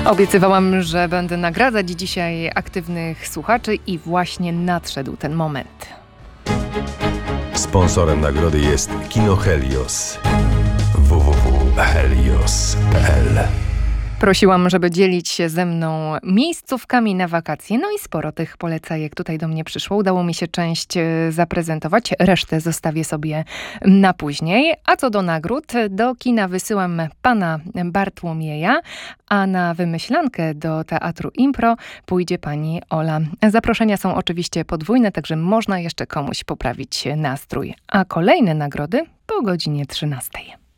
Obiecywałam, że będę nagradzać dzisiaj aktywnych słuchaczy i właśnie nadszedł ten moment. Sponsorem nagrody jest Kino Helios. www.helios.pl. Prosiłam, żeby dzielić się ze mną miejscówkami na wakacje. No i sporo tych polecajek tutaj do mnie przyszło. Udało mi się część zaprezentować, resztę zostawię sobie na później. A co do nagród, do kina wysyłam pana Bartłomieja, a na wymyślankę do Teatru Impro pójdzie pani Ola. Zaproszenia są oczywiście podwójne, także można jeszcze komuś poprawić nastrój. A kolejne nagrody po godzinie 13.